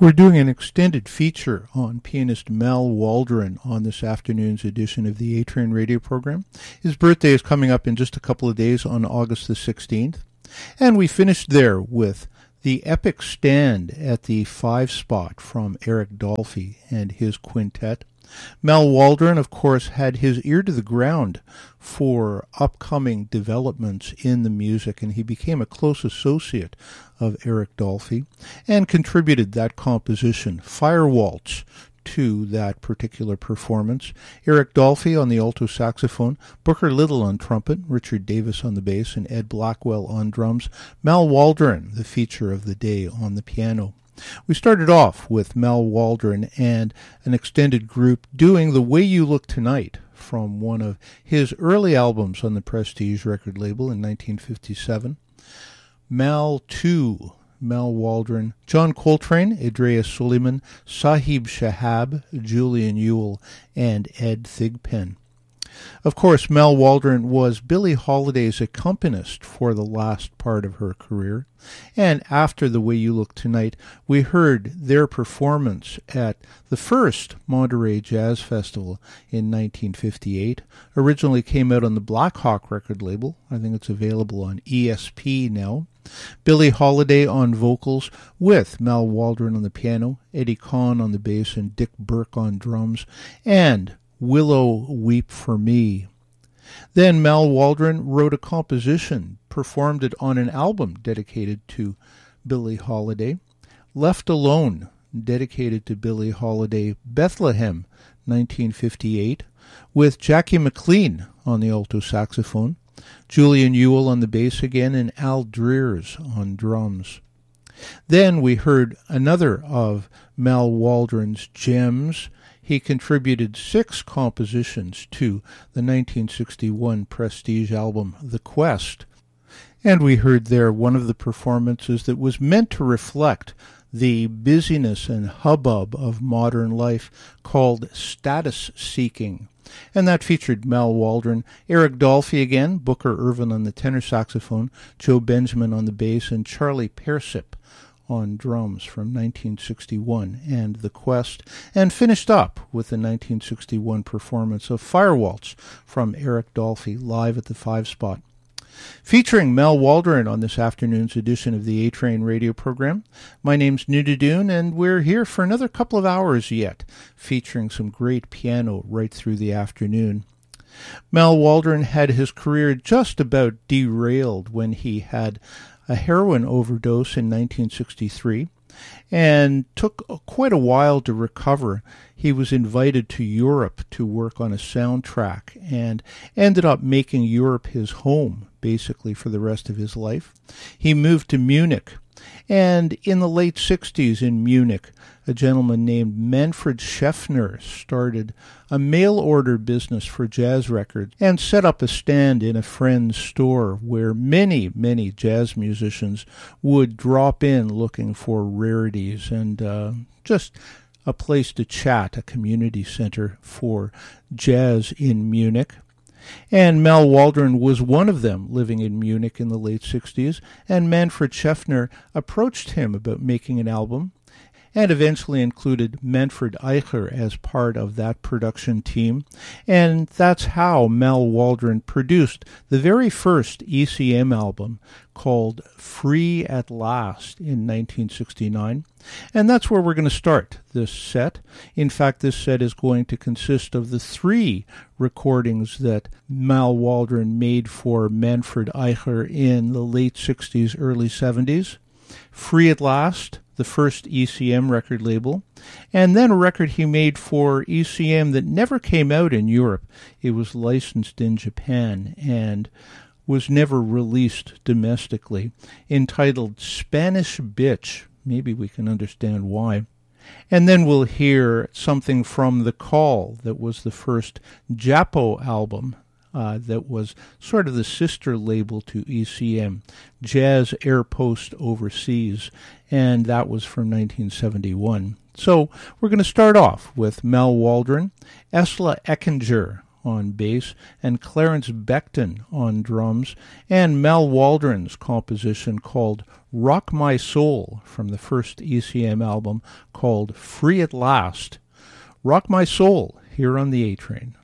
We're doing an extended feature on pianist Mal Waldron on this afternoon's edition of the A-Train radio program. His birthday is coming up in just a couple of days on August the 16th. And we finished there with the epic stand at the 5 spot from Eric Dolphy and his quintet. Mal Waldron, of course, had his ear to the ground for upcoming developments in the music, and he became a close associate of Eric Dolphy and contributed that composition, Fire Waltz, to that particular performance. Eric Dolphy on the alto saxophone, Booker Little on trumpet, Richard Davis on the bass, and Ed Blackwell on drums. Mal Waldron, the feature of the day, on the piano. We started off with Mal Waldron and an extended group doing The Way You Look Tonight from one of his early albums on the Prestige record label in 1957. Mal Waldron, John Coltrane, Idreya Suleiman, Sahib Shahab, Julian Ewell, and Ed Thigpen. Of course, Mal Waldron was Billie Holiday's accompanist for the last part of her career, and after The Way You Look Tonight, we heard their performance at the first Monterey Jazz Festival in 1958. Originally came out on the Black Hawk record label. I think it's available on ESP now. Billie Holiday on vocals with Mal Waldron on the piano, Eddie Kahn on the bass, and Dick Burke on drums, and Willow Weep for Me. Then Mal Waldron wrote a composition, performed it on an album dedicated to Billie Holiday, Left Alone, dedicated to Billie Holiday, Bethlehem, 1958, with Jackie McLean on the alto saxophone, Julian Ewell on the bass again, and Al Dreers on drums. Then we heard another of Mal Waldron's gems. He contributed 6 compositions to the 1961 Prestige album, The Quest. And we heard there one of the performances that was meant to reflect the busyness and hubbub of modern life, called Status Seeking. And that featured Mal Waldron, Eric Dolphy again, Booker Ervin on the tenor saxophone, Joe Benjamin on the bass, and Charlie Persip on drums from 1961 and The Quest, and finished up with the 1961 performance of Fire Waltz from Eric Dolphy live at the 5 spot. Featuring Mal Waldron on this afternoon's edition of the A-Train radio program. My name's Nuda Dune, and we're here for another couple of hours yet, featuring some great piano right through the afternoon. Mal Waldron had his career just about derailed when he had a heroin overdose in 1963 and took quite a while to recover. He was invited to Europe to work on a soundtrack and ended up making Europe his home, basically, for the rest of his life. He moved to Munich, and in the late 60s in Munich, a gentleman named Manfred Scheffner started a mail-order business for jazz records and set up a stand in a friend's store where many, many jazz musicians would drop in looking for rarities and just a place to chat, a community center for jazz in Munich. And Mal Waldron was one of them living in Munich in the late 60s, and Manfred Scheffner approached him about making an album and eventually included Manfred Eicher as part of that production team. And that's how Mal Waldron produced the very first ECM album called Free at Last in 1969. And that's where we're going to start this set. In fact, this set is going to consist of the 3 recordings that Mal Waldron made for Manfred Eicher in the late 60s, early 70s. Free at Last, the first ECM record label, and then a record he made for ECM that never came out in Europe. It was licensed in Japan and was never released domestically, entitled Spanish Bitch. Maybe we can understand why. And then we'll hear something from The Call, that was the first Japo album, that was sort of the sister label to ECM, Jazz Air Post Overseas, and that was from 1971. So we're going to start off with Mal Waldron, Esla Eckinger on bass, and Clarence Becton on drums, and Mel Waldron's composition called Rock My Soul from the first ECM album called Free at Last. Rock My Soul here on the A-Train.